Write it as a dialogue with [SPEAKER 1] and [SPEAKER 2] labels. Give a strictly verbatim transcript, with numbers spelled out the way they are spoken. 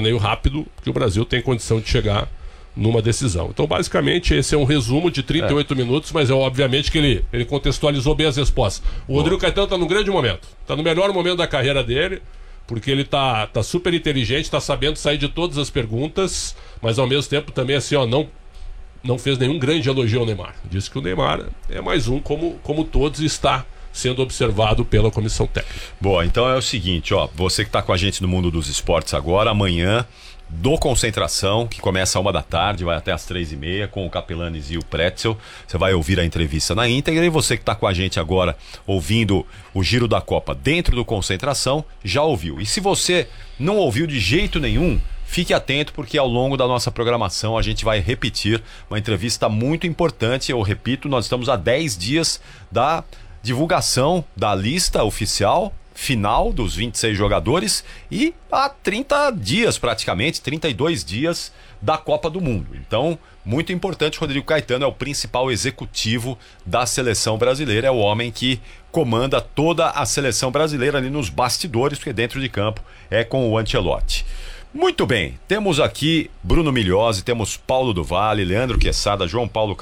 [SPEAKER 1] torneio rápido que o Brasil tem condição de chegar numa decisão. Então, basicamente, esse é um resumo de trinta e oito é. minutos, mas é obviamente que ele, ele contextualizou bem as respostas. O Bom. Rodrigo Caetano está num grande momento, está no melhor momento da carreira dele, porque ele tá, tá super inteligente, está sabendo sair de todas as perguntas, mas ao mesmo tempo também assim, ó, não, não fez nenhum grande elogio ao Neymar. Disse que o Neymar é mais um, como, como todos, está sendo observado pela comissão técnica.
[SPEAKER 2] Boa, então é o seguinte, ó, você que está com a gente no Mundo dos Esportes agora, amanhã, do Concentração, que começa a uma da tarde, vai até às três e meia, com o Capelanes e o Pretzel. Você vai ouvir a entrevista na íntegra, e você que está com a gente agora, ouvindo o Giro da Copa dentro do Concentração, já ouviu. E se você não ouviu de jeito nenhum, fique atento, porque ao longo da nossa programação a gente vai repetir uma entrevista muito importante. Eu repito, nós estamos há dez dias da divulgação da lista oficial final dos vinte e seis jogadores e há trinta dias praticamente, trinta e dois dias da Copa do Mundo. Então, muito importante, Rodrigo Caetano é o principal executivo da seleção brasileira, é o homem que comanda toda a seleção brasileira ali nos bastidores, porque dentro de campo é com o Ancelotti. Muito bem, temos aqui Bruno Migliozzi, temos Paulo do Vale, Leandro Quesada, João Paulo